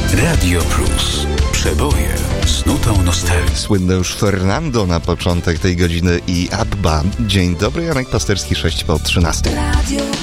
Radio Plus. Przeboje z nutą nostalgii. Słynne już Fernando na początek tej godziny i Abba. Dzień dobry, Janek Pasterski, 6 po 13.